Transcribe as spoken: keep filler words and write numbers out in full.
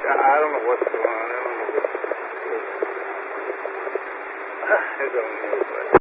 I don't know what's going on. I don't know what it don't know, but